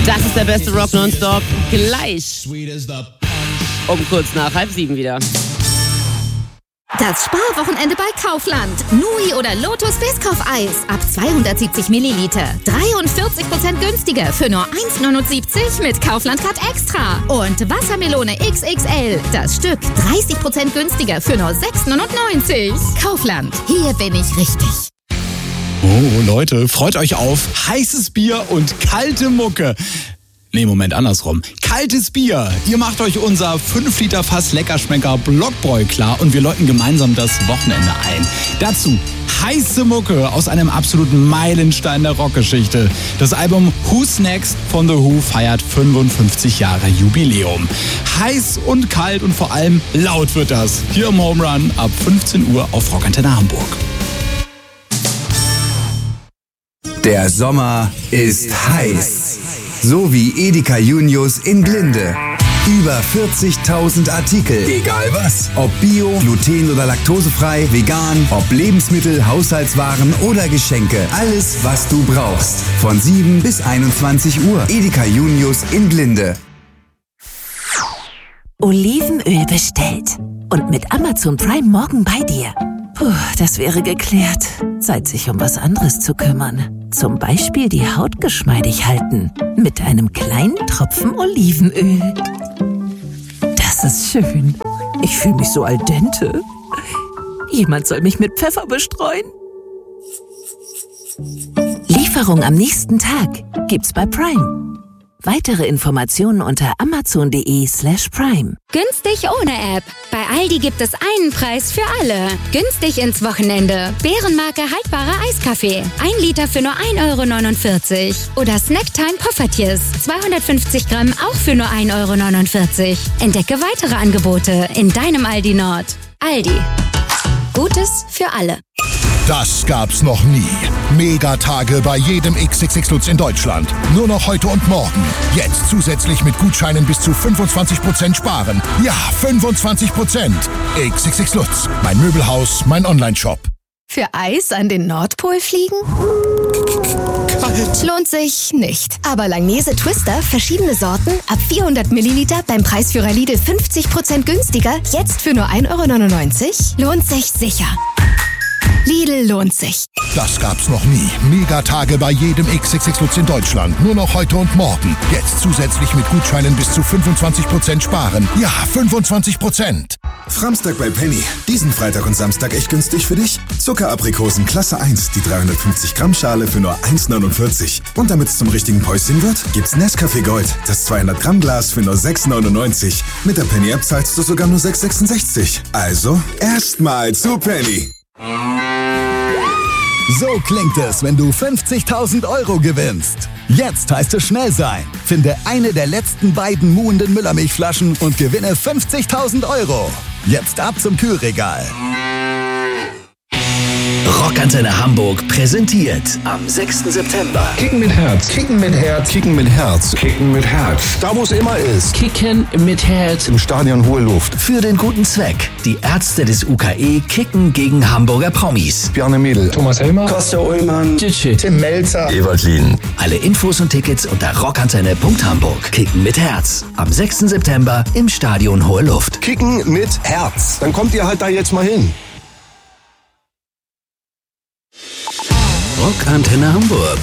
Das ist der beste Rock nonstop. Gleich um kurz nach 6:30 wieder. Das Sparwochenende bei Kaufland. Nui oder Lotus Biscoff-Eis ab 270 Milliliter. 43% günstiger für nur 1,79 mit Kaufland Card Extra. Und Wassermelone XXL. Das Stück 30% günstiger für nur 6,99. Kaufland. Hier bin ich richtig. Oh, Leute, freut euch auf heißes Bier und kalte Mucke. Nee, Moment, andersrum. Kaltes Bier. Ihr macht euch unser 5 Liter Fass Leckerschmecker Blockbräu klar und wir läuten gemeinsam das Wochenende ein. Dazu heiße Mucke aus einem absoluten Meilenstein der Rockgeschichte. Das Album Who's Next von The Who feiert 55 Jahre Jubiläum. Heiß und kalt und vor allem laut wird das. Hier im Home Run ab 15 Uhr auf Rockantenne Hamburg. Der Sommer ist heiß. So wie Edeka Junius in Glinde. Über 40.000 Artikel. Egal was. Ob Bio, gluten- oder laktosefrei, vegan, ob Lebensmittel, Haushaltswaren oder Geschenke. Alles, was du brauchst. Von 7 bis 21 Uhr. Edeka Junius in Glinde. Olivenöl bestellt. Und mit Amazon Prime morgen bei dir. Puh, das wäre geklärt. Zeit, sich um was anderes zu kümmern. Zum Beispiel die Haut geschmeidig halten. Mit einem kleinen Tropfen Olivenöl. Das ist schön. Ich fühle mich so al dente. Jemand soll mich mit Pfeffer bestreuen. Lieferung am nächsten Tag gibt's bei Prime. Weitere Informationen unter amazon.de/prime. Günstig ohne App. Bei Aldi gibt es einen Preis für alle. Günstig ins Wochenende. Bärenmarke haltbarer Eiskaffee. 1 Liter für nur 1,49 €. Oder Snacktime Poffertjes. 250 Gramm auch für nur 1,49 €. Entdecke weitere Angebote in deinem Aldi Nord. Aldi. Gutes für alle. Das gab's noch nie. Megatage bei jedem XXX Lutz in Deutschland. Nur noch heute und morgen. Jetzt zusätzlich mit Gutscheinen bis zu 25% sparen. Ja, 25%. XXX Lutz. Mein Möbelhaus, mein Onlineshop. Für Eis an den Nordpol fliegen? Kalt. Lohnt sich nicht. Aber Langnese Twister, verschiedene Sorten, ab 400 Milliliter beim Preisführer Lidl 50% günstiger. Jetzt für nur 1,99 €? Lohnt sich sicher. Lidl lohnt sich. Das gab's noch nie. Megatage bei jedem XXX Lutz in Deutschland. Nur noch heute und morgen. Jetzt zusätzlich mit Gutscheinen bis zu 25% sparen. Ja, 25%. Framstag bei Penny. Diesen Freitag und Samstag echt günstig für dich? Zuckeraprikosen Klasse 1, die 350 Gramm Schale für nur 1,49 €. Und damit es zum richtigen Päuschen wird, gibt's Nescafé Gold, das 200 Gramm Glas für nur 6,99 €. Mit der Penny App zahlst du sogar nur 6,66 €. Also erstmal zu Penny. So klingt es, wenn du 50.000 € gewinnst. Jetzt heißt es schnell sein. Finde eine der letzten beiden muhenden Müllermilchflaschen und gewinne 50.000 €. Jetzt ab zum Kühlregal. Rockantenne Hamburg präsentiert am 6. September. Kicken mit Herz. Kicken mit Herz. Kicken mit Herz. Kicken mit Herz. Da, wo es immer ist. Kicken mit Herz. Im Stadion Hohe Luft. Für den guten Zweck. Die Ärzte des UKE kicken gegen Hamburger Promis. Bjarne Mädel. Thomas Helmer. Costa Ullmann. Tim Melzer. Ewald Lien. Alle Infos und Tickets unter rockantenne.hamburg. Kicken mit Herz. Am 6. September im Stadion Hohe Luft. Kicken mit Herz. Dann kommt ihr halt da jetzt mal hin. Rockantenne Hamburg.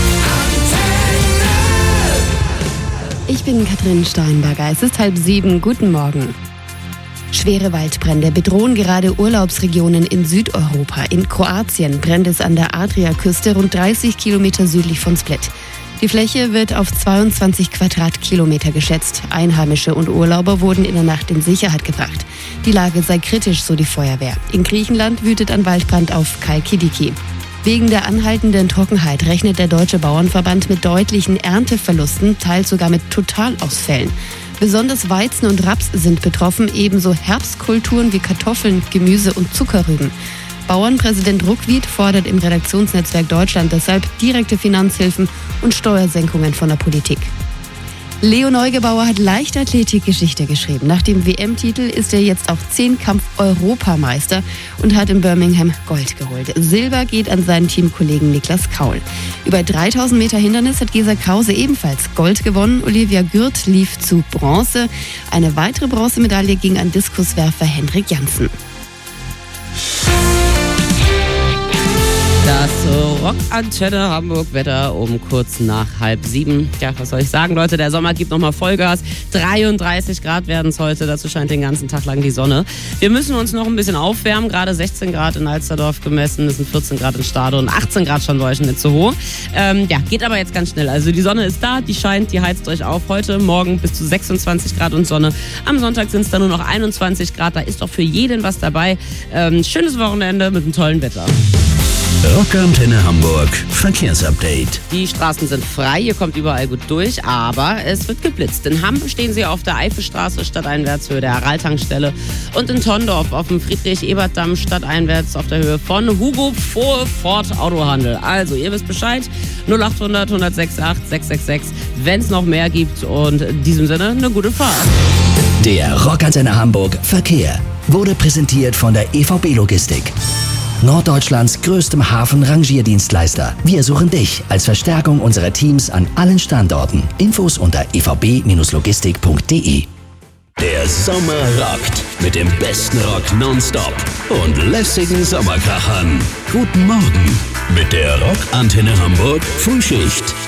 Ich bin Katrin Steinberger. Es ist 6:30. Guten Morgen. Schwere Waldbrände bedrohen gerade Urlaubsregionen in Südeuropa. In Kroatien brennt es an der Adriaküste, rund 30 Kilometer südlich von Split. Die Fläche wird auf 22 Quadratkilometer geschätzt. Einheimische und Urlauber wurden in der Nacht in Sicherheit gebracht. Die Lage sei kritisch, so die Feuerwehr. In Griechenland wütet ein Waldbrand auf Kalkidiki. Wegen der anhaltenden Trockenheit rechnet der Deutsche Bauernverband mit deutlichen Ernteverlusten, teils sogar mit Totalausfällen. Besonders Weizen und Raps sind betroffen, ebenso Herbstkulturen wie Kartoffeln, Gemüse und Zuckerrüben. Bauernpräsident Ruckwied fordert im Redaktionsnetzwerk Deutschland deshalb direkte Finanzhilfen und Steuersenkungen von der Politik. Leo Neugebauer hat Leichtathletik-Geschichte geschrieben. Nach dem WM-Titel ist er jetzt auch 10-Kampf-Europameister und hat in Birmingham Gold geholt. Silber geht an seinen Teamkollegen Niklas Kaul. Über 3000 Meter Hindernis hat Gesa Krause ebenfalls Gold gewonnen. Olivia Gürt lief zu Bronze. Eine weitere Bronzemedaille ging an Diskuswerfer Hendrik Janssen. Das Rockantenne Hamburg-Wetter um kurz nach 6:30. Ja, was soll ich sagen, Leute, der Sommer gibt nochmal Vollgas. 33 Grad werden es heute, dazu scheint den ganzen Tag lang die Sonne. Wir müssen uns noch ein bisschen aufwärmen, gerade 16 Grad in Alsterdorf gemessen, es sind 14 Grad in Stade und 18 Grad schon bei euch nicht so hoch. Geht aber jetzt ganz schnell. Also die Sonne ist da, die scheint, die heizt euch auf. Heute, morgen bis zu 26 Grad und Sonne. Am Sonntag sind es dann nur noch 21 Grad, da ist doch für jeden was dabei. Schönes Wochenende mit einem tollen Wetter. Rockantenne Hamburg Verkehrsupdate. Die Straßen sind frei, ihr kommt überall gut durch, aber es wird geblitzt. In Hamm stehen sie auf der Eifelstraße stadteinwärts Höhe der Araltankstelle und in Tondorf auf dem Friedrich-Ebert-Damm stadteinwärts auf der Höhe von Hugo Ford Autohandel. Also, ihr wisst Bescheid, 0800 168 666, wenn es noch mehr gibt und in diesem Sinne eine gute Fahrt. Der Rockantenne Hamburg Verkehr wurde präsentiert von der EVB Logistik. Norddeutschlands größtem Hafen-Rangierdienstleister. Wir suchen dich als Verstärkung unserer Teams an allen Standorten. Infos unter evb-logistik.de. Der Sommer rockt mit dem besten Rock nonstop und lässigen Sommerkrachern. Guten Morgen mit der Rockantenne Hamburg Frühschicht.